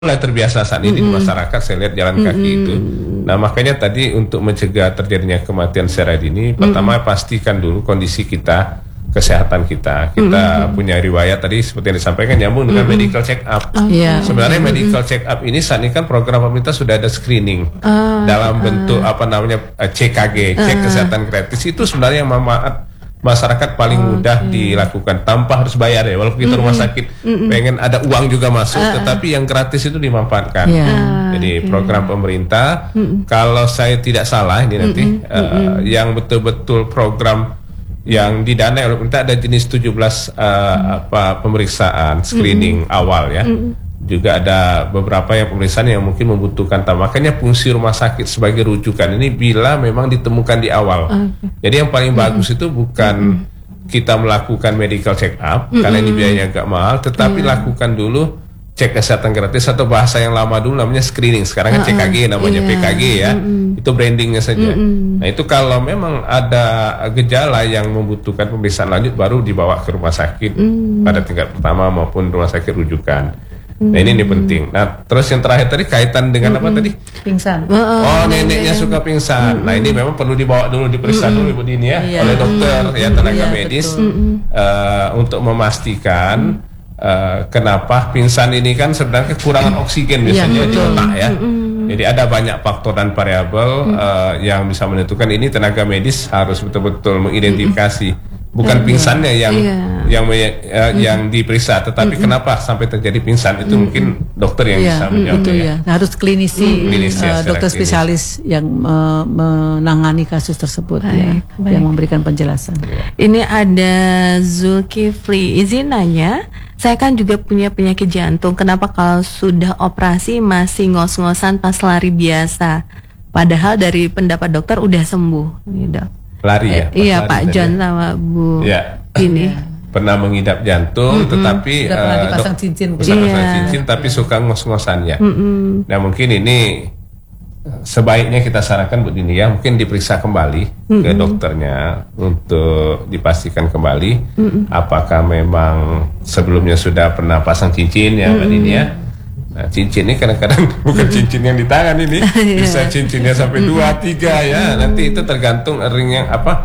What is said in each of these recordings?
mulai terbiasa saat ini di masyarakat, saya lihat jalan kaki itu. Nah, makanya tadi untuk mencegah terjadinya kematian secara dini, pertama pastikan dulu kondisi kita, kesehatan kita. Kita punya riwayat tadi seperti yang disampaikan nyambung dengan medical check up. Sebenarnya medical check up ini saat ini kan program pemerintah sudah ada screening dalam bentuk CKG, cek kesehatan gratis. Itu sebenarnya yang masyarakat paling mudah dilakukan tanpa harus bayar ya, walaupun kita rumah sakit pengen ada uang juga masuk, tetapi yang gratis itu dimanfaatkan. Jadi program pemerintah, kalau saya tidak salah ini nanti yang betul-betul program yang didanai oleh pemerintah ada jenis 17 pemeriksaan screening awal ya. Juga ada beberapa yang pemeriksaan yang mungkin membutuhkan makanya fungsi rumah sakit sebagai rujukan ini bila memang ditemukan di awal. Jadi yang paling bagus itu bukan kita melakukan medical check up karena ini biayanya agak mahal, tetapi lakukan dulu cek kesehatan gratis atau bahasa yang lama dulu namanya screening. Sekarang kan CKG namanya, PKG ya. Itu brandingnya saja. Nah, itu kalau memang ada gejala yang membutuhkan pemeriksaan lanjut baru dibawa ke rumah sakit pada tingkat pertama maupun rumah sakit rujukan. Nah, ini penting. Nah, terus yang terakhir tadi kaitan dengan apa tadi? Pingsan. Oh, neneknya suka pingsan. Nah, ini memang perlu dibawa dulu, diperiksa dulu Ibu Dini ya, oleh dokter ya, tenaga medis untuk memastikan kenapa pingsan ini kan sebenarnya kekurangan oksigen biasanya di otak ya. Jadi ada banyak faktor dan variabel yang bisa menentukan ini. Tenaga medis harus betul-betul mengidentifikasi bukan pingsannya yang diperiksa, tetapi kenapa sampai terjadi pingsan itu mungkin dokter yang bisa menjawabnya. Harus klinisi dokter spesialis yang menangani kasus tersebut yang memberikan penjelasan. Ini ada Zulkifli, izin nanya, saya kan juga punya penyakit jantung, kenapa kalau sudah operasi masih ngos-ngosan pas lari biasa, padahal dari pendapat dokter udah sembuh gitu. Lari ya? Iya Pak John sama Bu ini pernah mengidap jantung, tetapi pernah dipasang cincin, tapi suka ngos-ngosan ya. Nah, mungkin ini sebaiknya kita sarankan Bu Dini ya, mungkin diperiksa kembali ke dokternya untuk dipastikan kembali apakah memang sebelumnya sudah pernah pasang cincin ya Mbak Dini ya. Nah, cincin ini kadang-kadang bukan cincin yang di tangan ini, bisa cincinnya sampai 2-3 ya. Nanti itu tergantung ring yang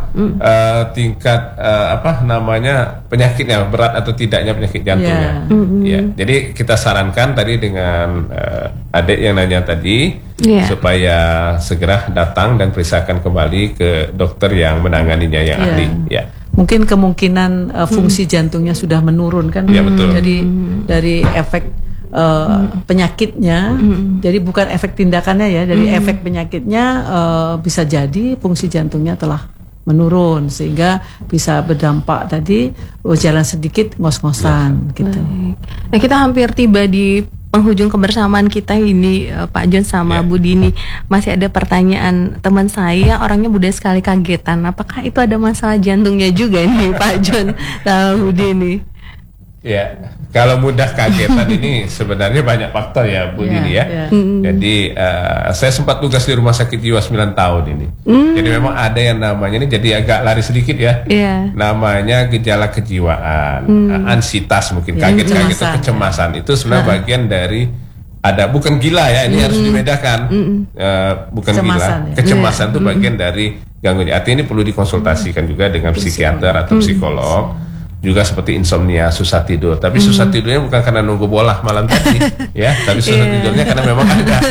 tingkat penyakitnya, berat atau tidaknya penyakit jantungnya. Jadi kita sarankan tadi dengan adik yang nanya tadi supaya segera datang dan periksakan kembali ke dokter yang menanganinya yang ahli. Mungkin kemungkinan fungsi jantungnya sudah menurun kan. Betul. Jadi dari efek penyakitnya, jadi bukan efek tindakannya ya, dari efek penyakitnya bisa jadi fungsi jantungnya telah menurun sehingga bisa berdampak tadi jalan sedikit ngos-ngosan gitu. Nah, kita hampir tiba di penghujung kebersamaan kita ini, Pak John sama Bu Dini. Masih ada pertanyaan teman saya, orangnya mudah sekali kagetan. Apakah itu ada masalah jantungnya juga nih Pak John sama Bu Dini? Ya, kalau mudah kagetan ini sebenarnya banyak faktor ya Bu Dini ya. Jadi saya sempat tugas di rumah sakit jiwa 9 tahun ini. Jadi memang ada yang namanya ini jadi agak lari sedikit ya. Namanya gejala kejiwaan, ansitas mungkin, kaget-kaget atau kecemasan. Itu sebenarnya bagian dari bukan gila ya, ini harus dibedakan. Bukan gila, kecemasan itu bagian dari gangguan. Artinya ini perlu dikonsultasikan juga dengan psikiater atau psikolog. Juga seperti insomnia, susah tidur. Tapi susah tidurnya bukan karena nunggu bola malam tadi, ya. Tapi susah tidurnya karena memang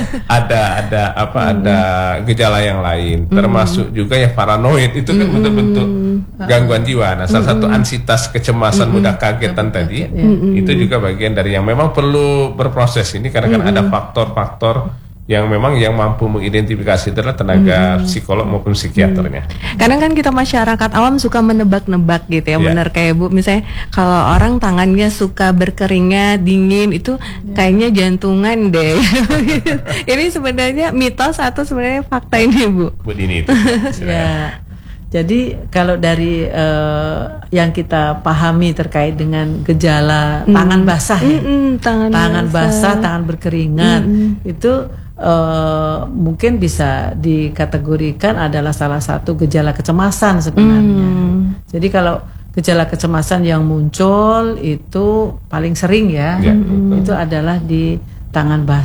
ada gejala yang lain. Termasuk juga ya paranoid. Itu kan bentuk-bentuk gangguan jiwa. Nah, salah satu ansitas, kecemasan, mudah kagetan tadi, itu juga bagian dari yang memang perlu berproses ini karena kan ada faktor-faktor yang memang yang mampu mengidentifikasi adalah tenaga psikolog maupun psikiaternya. Kadang kan kita masyarakat awam suka menebak-nebak gitu ya, benar kayak Bu, misalnya kalau orang tangannya suka berkeringat, dingin, itu kayaknya jantungan deh. Ini sebenarnya mitos atau sebenarnya fakta ini Bu? Bu Dini itu. Jadi kalau dari yang kita pahami terkait dengan gejala tangan basah tangan basah, tangan berkeringat itu mungkin bisa dikategorikan adalah salah satu gejala kecemasan sebenarnya. Jadi kalau gejala kecemasan yang muncul itu paling sering itu adalah di tangan basah.